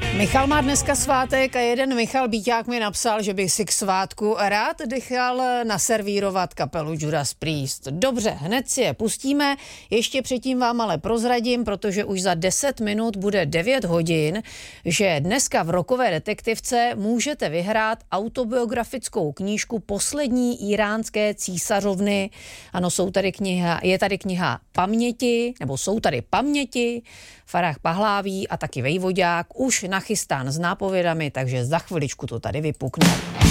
Michal má dneska svátek a jeden Michal Bíťák mi napsal, že bych si k svátku rád nechal naservírovat kapelu Judas Priest. Dobře, hned si je pustíme, ještě předtím vám ale prozradím, protože už za 10 minut bude 9 hodin, že dneska v Rockové detektivce můžete vyhrát autobiografickou knížku Poslední íránské císařovny. Ano, je tady kniha Paměti, nebo jsou tady Paměti, Farah Pahláví a taky Vejvodák už nachystán s nápovědami, takže za chviličku to tady vypukne.